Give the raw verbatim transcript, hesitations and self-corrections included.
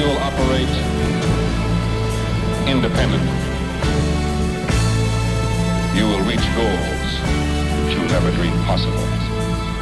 you will operate independently. You will reach goals that you never dreamed possible.